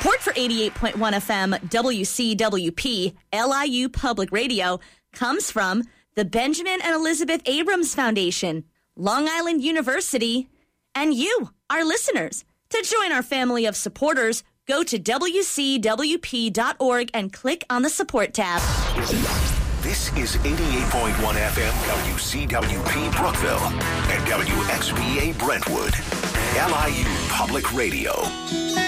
Support for 88.1 FM WCWP LIU Public Radio comes from the Benjamin and Elizabeth Abrams Foundation, Long Island University, and you, our listeners. To join our family of supporters, go to WCWP.org and click on the support tab. This is 88.1 FM WCWP Brookville and WXVA Brentwood, LIU Public Radio.